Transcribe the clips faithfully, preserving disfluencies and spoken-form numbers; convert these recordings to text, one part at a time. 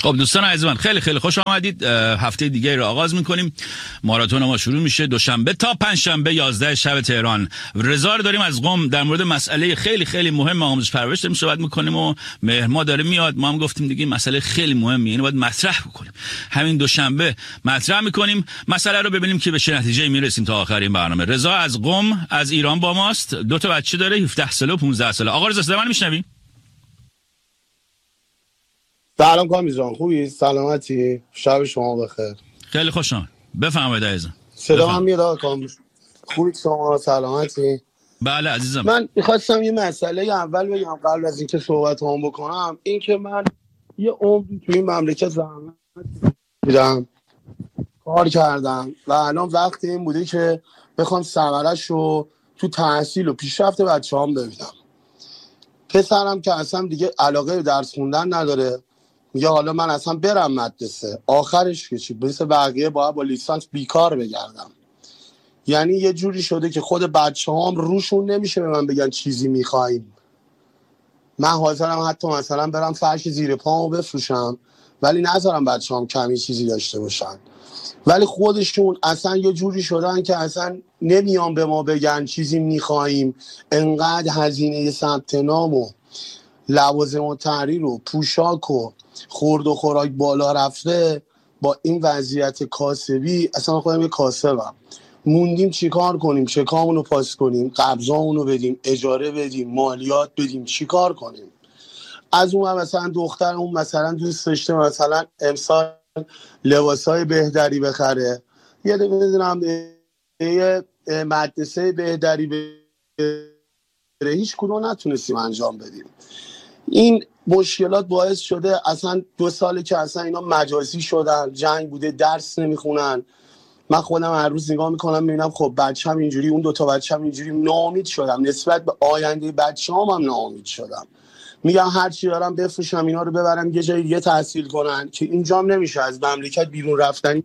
خب دوستان عزیز من، خیلی خیلی خوش آمدید. هفته دیگه رو آغاز میکنیم. ماراتون ما شروع میشه دوشنبه تا پنجشنبه یازده شب تهران. رضا رو داریم از قم، در مورد مسئله خیلی خیلی مهم آموزش پرورش داریم صحبت میکنیم و مهرما داره میاد. ما هم گفتیم دیگه مسئله خیلی مهمه، اینو باید مطرح بکنیم. همین دوشنبه مطرح میکنیم مسئله رو، ببینیم که به چه نتیجه میرسیم تا آخر این برنامه. رضا از قم از ایران با ماست، دو تا بچه داره، هفده ساله و پانزده ساله. آقا رضا صدا من میشنوی؟ سلام کامیز جان، خوبی؟ سلامتی؟ شب شما بخیر. خیلی خوش آمد. بفرمایید عزیزم. صدا من میاد آقا کامیز؟ خوبی شما؟ سلامتی؟ بله عزیزم. من می‌خواستم یه مسئله اول بگم قبل از اینکه صحبتام بکنم، این که من یه عمری تو این مملکت زحمت کشیدم، کار کردم و الان وقت این بوده که بخوام ثمره‌اش رو تو تحصیل و پیشرفت بچه‌هام ببینم. پسرم که اصلا دیگه علاقه به درس خوندن نداره، میگه حالا من اصلا برم مدرسه، آخرش که چی؟ مثل بقیه باید با لیسانس بیکار بگردم. یعنی یه جوری شده که خود بچه‌هام روشون نمیشه به من بگن چیزی میخوایم. من حاضرم حتی مثلا برم فرش زیر پامو بفروشم ولی نذارم بچه‌هام کمی چیزی داشته باشن. ولی خودشون اصلا یه جوری شدن که اصلا نمیان به ما بگن چیزی میخوایم. انقدر هزینه ثبت نام و لوازم و تحریر و پوشاک و خورد و خوراک بالا رفته. با این وضعیت کاسبی اصلا خودم یه کاسبم، موندیم چی کار کنیم؟ چکامونو پاس کنیم، قبضامونو بدیم، اجاره بدیم، مالیات بدیم، چی کار کنیم؟ از اون مثلا دختر اون مثلا دوست داشته مثلا امسال لباسای بهتری بخره، یه نمیدونم یه مدرسه بهتری بره، هیچ کدوم نتونستیم انجام بدیم. این مشکلات باعث شده اصلا دو ساله که اصلا اینا مجازی شدن، جنگ بوده، درس نمیخونن. من خودم هر روز نگاه میکنم میبینم خب بچه‌م اینجوری، اون دوتا بچه‌م اینجوری. ناامید شدم نسبت به آینده بچه‌هام، هم ناامید شدم. میگم هر چی دارم بفروشم اینا رو ببرم یه جای دیگه تحصیل کنن که اینجام نمیشه، از مملکت بیرون رفتن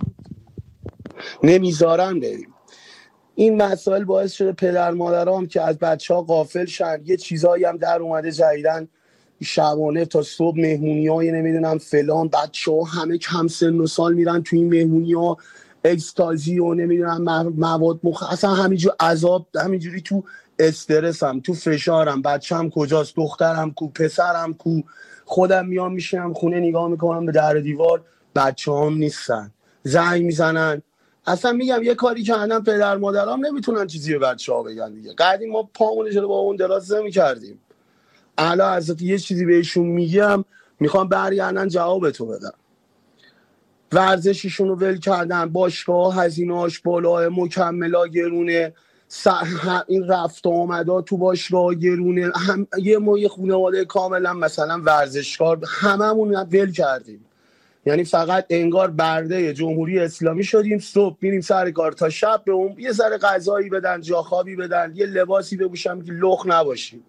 نمیذارن بریم. این مسائل باعث شده پدر مادرام که از بچه‌ها غافل شن. یه چیزایی هم در اومده جدیدن، شبانه تا صبح مهمونیای نمیدونم فلان، بچه‌ها همه کم سن و سال میرن تو این مهمونی‌ها، اکستازی و نمیدونم مواد مخ، اصلا همینجور عذاب، همینجوری تو استرسم، تو فشارم. بچه‌م کجاست؟ دخترم کو؟ پسرم کو؟ خودم میام میشینم خونه نگاه میکنم به در دیوار، بچه‌هام نیستن، زنگ میزنن. اصلا میگم یه کاری کردن پدر مادرام نمیتونن چیزی به بچه‌ها بگن دیگه. قدیم ما پامون جلو با اون دراز نمی‌کردیم. الان از یه چیزی بهشون میگم میخوام برگردن جواب تو بدن. ورزششون رو ول کردن، باشگاه هزینه‌اش بالا، مکملا گرونه، این رفت و آمدا تو باشگاه گرونه. هم یه ما یه خانواده کاملا مثلا ورزشکار هممون ول کردیم. یعنی فقط انگار برده جمهوری اسلامی شدیم، صبح میریم سر کار تا شب به اون یه ذره غذایی بدن، جا خوابی بدن، یه لباسی بپوشم که لخ نباشیم.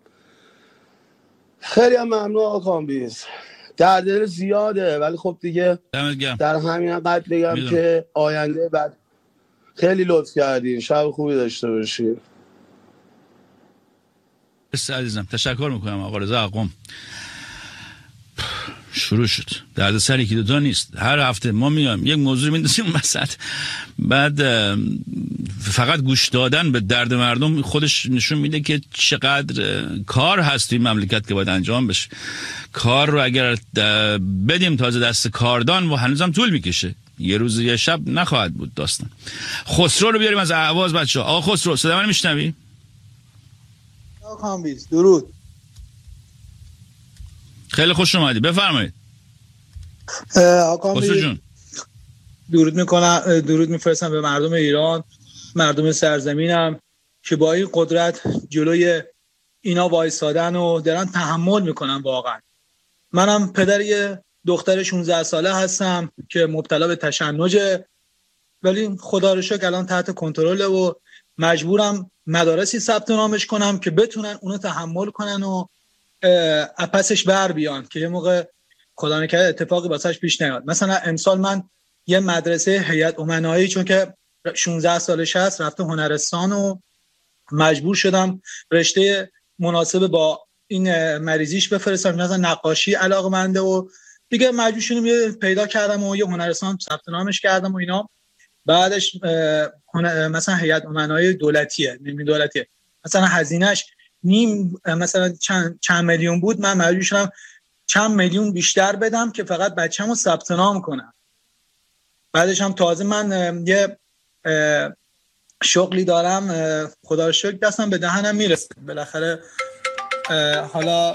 خیلی هم ممنون آقا کامبیز، در دل زیاده ولی خب دیگه در همین قد بگم میدونم که آینده بعد. خیلی لطف کردین، شب خوبی داشته باشید. بس عزیزم، تشکر میکنم آقا رضا قم. شروع شد درد سر یکی دوتا نیست، هر هفته ما میایم یک موضوع میندازیم وسط، بعد فقط گوش دادن به درد مردم خودش نشون میده که چقدر کار هست توی مملکت که باید انجام بشه. کار رو اگر بدیم تازه دست کاردان و هنوزم طول میکشه، یه روز یه شب نخواهد بود داستان. خسرو رو بیاریم از اهواز بچه ها. آقا خسرو صدا من میشنوی؟ آقا کامبیز درود. خیلی خوش اومدی، بفرمایید. آقا جون درود میکنم، درود میفرستم به مردم ایران، مردم سرزمینم که با این قدرت جلوی اینا وایسادن و دارن تحمل میکنن. واقعا منم پدر یه دختر شانزده ساله هستم که مبتلا به تشنجه، ولی خدا رو شکر الان تحت کنترل و مجبورم مدارسی ثبت نامش کنم که بتونن اونو تحمل کنن و پسش بر بیان که یه موقع خدا نکرده اتفاقی واسش پیش نیاد. مثلا امسال من یه مدرسه هیئت امنایی، چون که شانزده سالش هست، رفته هنرستان و مجبور شدم رشته مناسب با این مریضیش بفرستم. مثلا نقاشی علاقه‌منده و دیگه مجبور شدیم یه پیدا کردم و یه هنرستان ثبت نامش کردم و اینا. بعدش مثلا هیئت امنای دولتیه، نیم دولتیه، مثلا هزینهش نیم مثلا چند چند میلیون بود، من مجبور شدم چند میلیون بیشتر بدم که فقط بچه‌مو ثبت نام کنم. بعدش هم تازه من یه شغلی دارم، خدا رو شکر دستم به دهنم میرسه بالاخره. حالا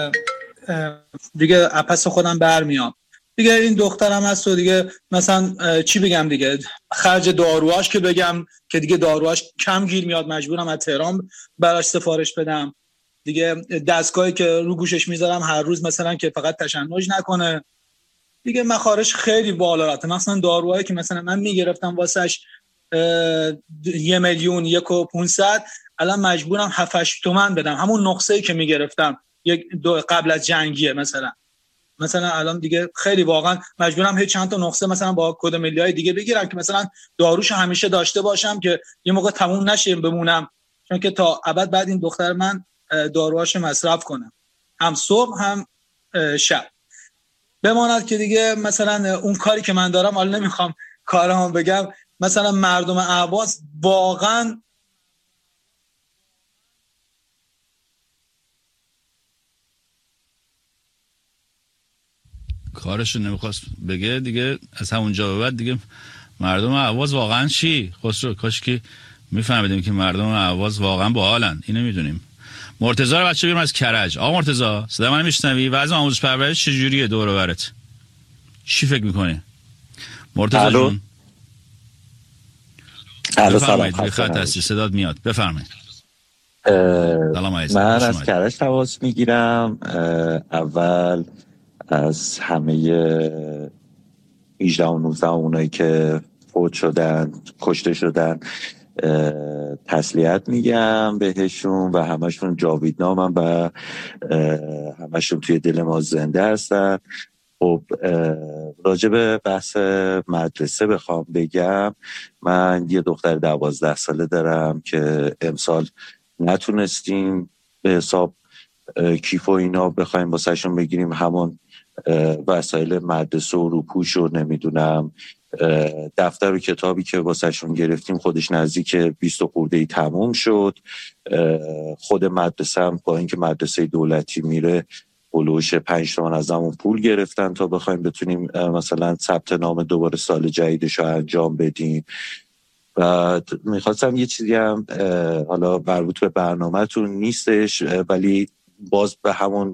دیگه اپس خودم برمیام دیگه. این دخترم هست و دیگه مثلا چی بگم دیگه، خرج داروهاش که بگم که دیگه داروهاش کم گیر میاد، مجبورم از تهران براش سفارش بدم دیگه. دستگاهی که رو گوشش میذارم هر روز مثلا که فقط تشنج نکنه دیگه. مخارج خیلی بالا رفته، مثلا داروهایی که مثلا من میگرفتم واسش یه میلیون یک و پونصد، الان مجبورم هفت هشت تومن بدم، همون نقصه‌ای که میگرفتم یک قبل از جنگیه مثلا. مثلا الان دیگه خیلی واقعا مجبورم هیچ چند تا نقصه مثلا با کد ملی‌های دیگه بگیرم که مثلا داروش همیشه داشته باشم که یه موقع تموم نشه بمونم، چون که تا ابد بعد این دختر من داروهاش مصرف کنم، هم صبح هم شب. بماند که دیگه مثلا اون کاری که من دارم، حالا نمیخوام کارامو بگم، مثلا مردم اهواز واقعا کارشو نمیخواست بگه دیگه. از همونجا به بعد دیگه مردم اهواز واقعا چی؟ خسرو کاش که میفهمیدیم که مردم اهواز واقعا باحالن، اینو میدونیم. مرتضی رو بچه بیرم از کرج. آقا مرتضی صدا من میشنوی؟ وضع آموزش پرورش چجوریه دور و برت؟ چی فکر میکنی؟ مرتضی جون بفرمایید، به خط هستی، صدات میاد، بفرمایید. من از کرج تماس میگیرم. اول از همه هجده و نوزده اونایی که فوت شدن، کشته شدن تسلیت میگم بهشون و همشون جاویدنامن و همشون توی دل ما زنده هستن. خب راجع به بحث مدرسه بخوام بگم، من یه دختر دوازده ساله دارم که امسال نتونستیم به حساب کیف و اینا بخوایم واسهشون بگیریم، همون وسایل مدرسه و روپوش و نمیدونم دفتر و کتابی که واسهشون گرفتیم خودش نزدیک بیست خورده ای تموم شد. خود مدرسه هم با اینکه مدرسه دولتی میره بلوش پنج تومن از همون پول گرفتن تا بخوایم بتونیم مثلا ثبت نام دوباره سال جدیدش رو انجام بدیم. و میخواستم یه چیزی هم حالا مربوط به برنامه‌تون نیستش ولی باز به همون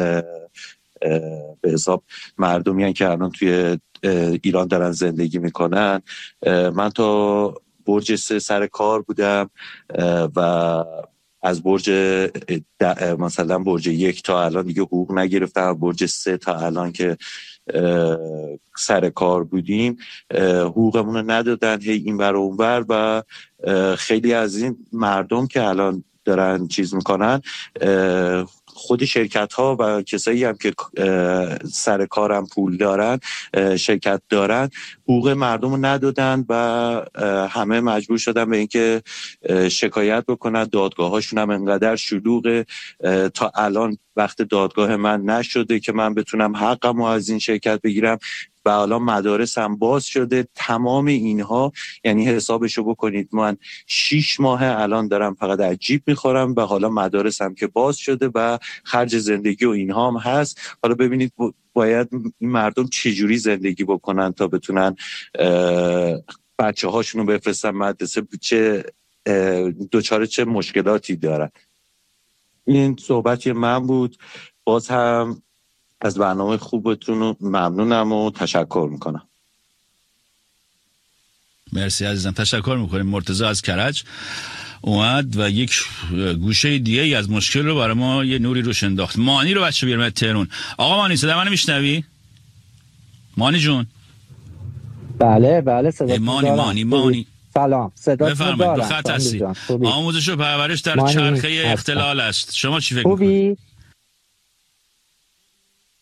به حساب مردمی که الان توی ایران دارن زندگی میکنن، من تا برج سه سر کار بودم و از برج مثلا برج یک تا الان دیگه حقوق نگرفتم، برج سه تا الان که سر کار بودیم حقوقمون رو ندادن، هی این ور و اون ور. و خیلی از این مردم که الان دارن چیز میکنن، خود شرکت ها و کسایی هم که سر کارم پول دارن، شرکت دارن، حقوق مردم رو ندادن و همه مجبور شدن به اینکه شکایت بکنن. دادگاه هاشون هم انقدر شلوغه، تا الان وقت دادگاه من نشده که من بتونم حقم رو از این شرکت بگیرم و حالا مدارس هم باز شده. تمام اینها یعنی حسابشو بکنید من شیش ماه الان دارم فقط از جیب میخورم و حالا مدارس هم که باز شده و خرج زندگی و اینها هم هست. حالا ببینید باید این مردم چجوری زندگی بکنن تا بتونن بچه هاشونو بفرستن مدرسه، چه دوچاره چه مشکلاتی دارن. این صحبتی من بود. باز هم از برنامه خوبتون ممنونم و تشکر میکنم. مرسی عزیزم، تشکر میکنیم. مرتضی از کرج اومد و یک گوشه دیگه ای از مشکل رو برای ما یه نوری روش انداخت. مانی رو بچه بیارم تهران. آقا مانی صدا منو میشنوی؟ مانی جون. بله بله صدا مانی مانی مانی سلام، صدا بفرمایید. دو خط هستی. آموزش و پرورش در چرخه اختلال است. شما چی فکر می‌کنید؟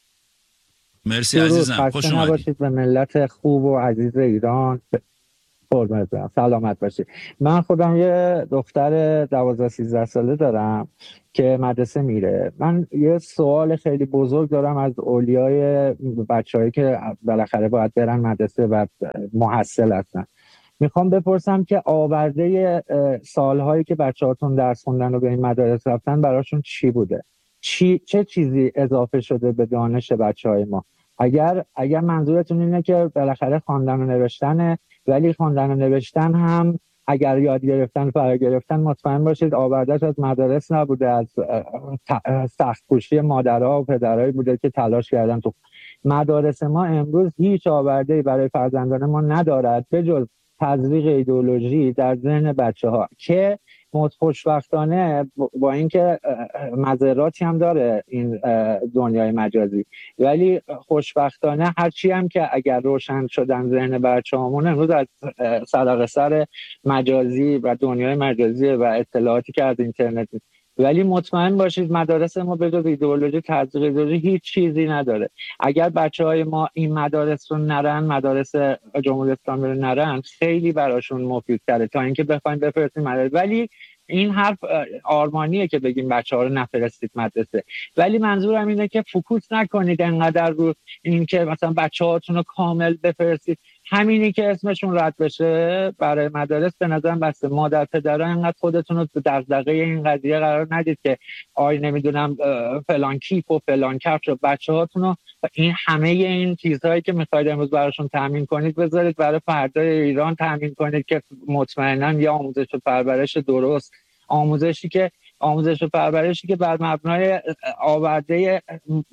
مرسی عزیزم، خوش اومدید. باشید به ملت خوب و عزیز ایران. قربونت برم، سلامت باشی. من خودم یه دختر دوازده سیزده ساله دارم که مدرسه میره. من یه سوال خیلی بزرگ دارم از اولیای بچه‌هایی که بالاخره باید برن مدرسه و محصل هستن. میخوام بپرسم که آورده سالهایی که بچه‌هاتون درس خوندن و به این مدارس رفتن براشون چی بوده؟ چی چه چیزی اضافه شده به دانش بچه‌های ما؟ اگر اگر منظورتون اینه که بالاخره خواندن و نوشتن، ولی خواندن و نوشتن هم اگر یاد گرفتن فرا گرفتن، مطمئن باشید آوردهش از مدارس نبوده، از سخت کوشی مادرها و پدرهایی بوده که تلاش کردن. تو مدارس ما امروز هیچ آورده‌ای برای فرزندان ما ندارد به جز تزریق ایدئولوژی در ذهن بچه‌ها که خوشبختانه با اینکه مضراتی هم داره این دنیای مجازی، ولی خوشبختانه هرچی هم که اگر روشن شدن ذهن بچه‌هامون امروز از سراغ سر مجازی و دنیای مجازی و اطلاعاتی که از اینترنت، ولی مطمئن باشید مدارس ما به جز ایدئولوژی تزریق ایدئولوژی هیچ چیزی نداره. اگر بچه‌های ما این مدارس رو نرن، مدارس جمهوری اسلامی رو نرن، خیلی براشون مفیدتره تا اینکه بخوایم بفرستیم مدارس. ولی این حرف آرمانیه که بگیم بچه‌ها رو نفرستید مدرسه، ولی منظورم اینه که فوکوس نکنید انقدر رو این که مثلا بچه‌هاتون رو کامل بفرستید. همینی که اسمشون رد بشه برای مدارس به نظرم بسته. مادر پدرها اینقدر خودتون رو دغدغه این قضیه قرار ندید که آی نمیدونم فلان کیف و فلان کفش و بچه‌هاتون رو این همه این چیزهایی که میخواید امروز براشون تامین کنید بذارید برای فردای ایران تامین کنید که مطمئناً یه آموزش و پرورش درست، آموزشی که آموزش و پرورشی که بر مبنای آورده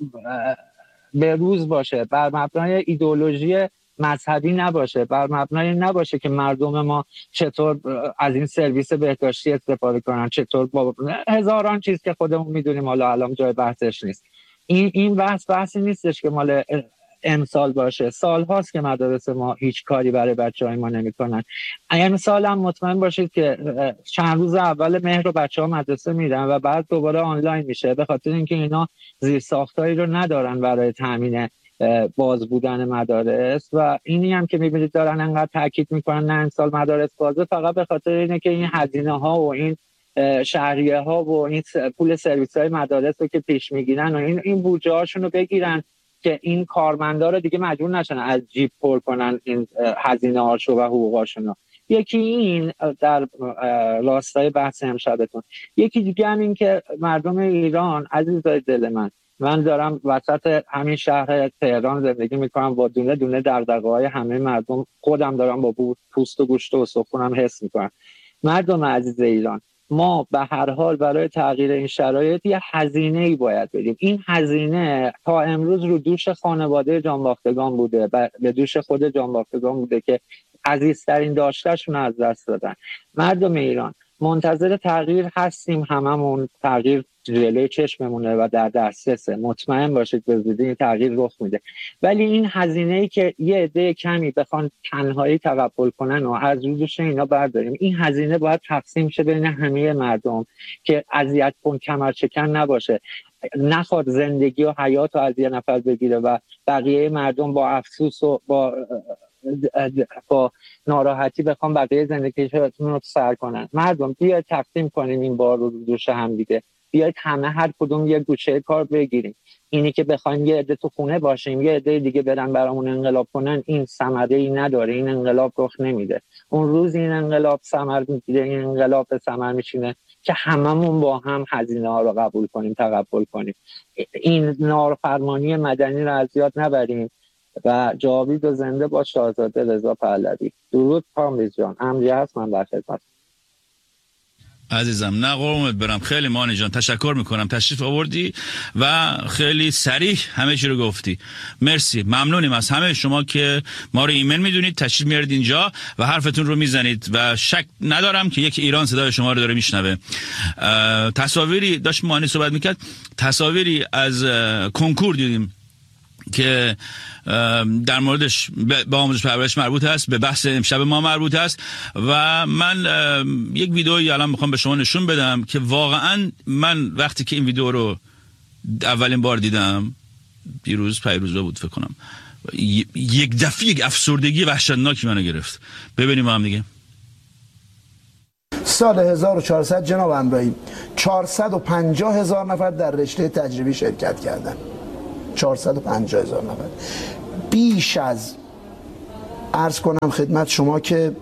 به روز باشه، بر مبنای ایدئولوژی مذهبی نباشه، بر مبنای نباشه که مردم ما چطور از این سرویس بهداشتی استفاده کنن، چطور با هزاران چیز که خودمون میدونیم، حالا الان جای بحثش نیست. این این بحث بحثی نیستش که مال امسال باشه. سال هاست که مدارس ما هیچ کاری برای بچه‌های ما نمی‌کنن. امسال هم مطمئن باشید که چند روز اول مهر رو بچه‌ها مدرسه میرن و بعد دوباره آنلاین میشه، به خاطر اینکه اینا زیرساختایی رو ندارن برای تامین باز بودن مدارس. و اینی هم که میبینید دارن انقدر تاکید میکنن نه امسال مدارس بازه، فقط به خاطر اینه که این هزینه ها و این شهریه ها و این پول سرویس های مدارس رو که پیش میگیرن و این این بودجه هاشون رو بگیرن که این کارمندا رو دیگه مجبور نشن از جیب پر کنن این هزینه هاشو و حقوقاشون. یکی این در راستای بحث امشبتون. یکی دیگه هم این که مردم ایران، عزیزای دل من، من دارم وسط همین شهر تهران زندگی میکنم، با دونه دونه دغدغه‌های همه مردم خودم دارم با پوست و گوشت و استخونم حس میکنم. مردم عزیز ایران، ما به هر حال برای تغییر این شرایط یه هزینه‌ای باید بدیم. این هزینه تا امروز رو دوش خانواده جانباختگان بوده، به دوش خود جانباختگان بوده که عزیزترین داشته‌شون از دست دادن. مردم ایران منتظر تغییر هستیم، هممون تغییر جلوی چشممونه و در دسترسه. مطمئن باشید به زودی این تغییر رخ میده، ولی این هزینه‌ای که یه عده کمی بخوان تنهایی تقبل کنن و از روش اینا برداریم، این هزینه باید تقسیم شه بین همه مردم که اذیت کن کمر شکن نباشه، نخواد زندگی و حیات رو از یه نفر بگیره و بقیه مردم با افسوس و با با ناراحتی بخوام بقیه زندگیشون رو سر کنن. مردم بیاید تقسیم کنیم این بار رو دوش هم دیگه، بیاید همه هر کدوم یه گوشه کار بگیریم. اینی که بخوایم یه عده تو خونه باشیم یه عده دیگه برن برامون انقلاب کنن، این ثمره‌ای نداره، این انقلاب رخ نمیده. اون روز این انقلاب ثمر میگیره، این انقلاب به ثمر میشینه که هممون با هم هزینه ها رو قبول کنیم، تقبل کنیم. این نافرمانی مدنی رو از یاد نبریم و جاوید و زنده با شاهزاده رضا پهلوی. درود کامبیز جان، امری هست، من در خدمت. عزیزم نه قربونت برم، خیلی مانی جان تشکر میکنم، تشریف آوردی و خیلی صریح همه چی رو گفتی. مرسی، ممنونیم از همه شما که ما رو ایمیل میدونید، تشریف میارید اینجا و حرفتون رو میزنید و شک ندارم که یک ایران صدای شما رو داره میشنوه. تصاویری داشت مانی صحبت میکرد، تصاویری از کنکور دیدیم که در موردش به آموزش پرورش مربوط است، به بحث امشب ما مربوط است و من یک ویدئویی الان میخوام به شما نشون بدم که واقعا من وقتی که این ویدئو رو اولین بار دیدم دیروز پیروزا بود فکر کنم، یک دفعه یک افسردگی وحشتناکی منو گرفت. ببینیم با هم دیگه. سال هزار و چهارصد جناب همراهی چهارصد و پنجاه هزار نفر در رشته تجربی شرکت کردن. چهارصد و پنجاه هزار نفر، بیش از عرض کنم خدمت شما که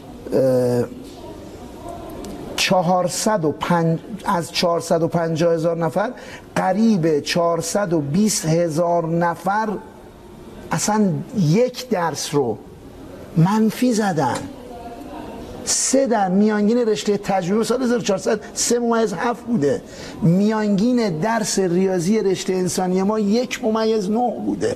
چهارصد و پنج از چهارصد و پنجاه هزار نفر قریب چهارصد و بیست هزار نفر اصلا یک درس رو منفی زدن. سه در میانگین رشته تجربه سال هزار و چهارصد سه ممیز هفت بوده، میانگین درس ریاضی رشته انسانی ما یک ممیز نه بوده.